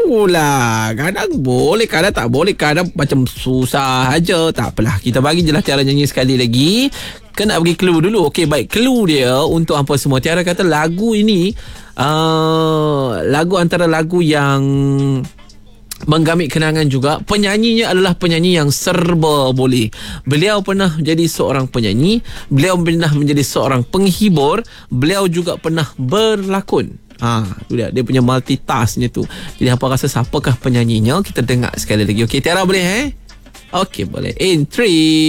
tahulah. Kadang boleh, kadang tak boleh, kadang macam susah aja. Tak apalah, kita bagi je lah cara nyanyi sekali lagi. Kena bagi clue dulu. Okey, baik. Clue dia untuk hampa semua. Tiara kata lagu ini lagu antara lagu yang menggamit kenangan juga. Penyanyinya adalah penyanyi yang serba boleh. Beliau pernah menjadi seorang penyanyi, beliau pernah menjadi seorang penghibur, beliau juga pernah berlakon. Tu dia punya multitasknya tu. Jadi hampa rasa siapakah penyanyinya? Kita dengar sekali lagi. Okey, Tiara boleh Okey, boleh. In 3